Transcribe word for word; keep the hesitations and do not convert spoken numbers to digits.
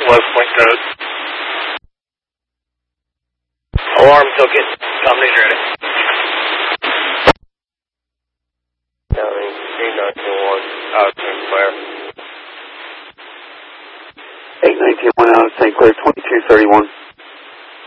West Point code. Alarm token. Company's ready. County three nine two one. Out of Saint Clair. eight nineteen one out of Saint Clair, twenty-two thirty-one.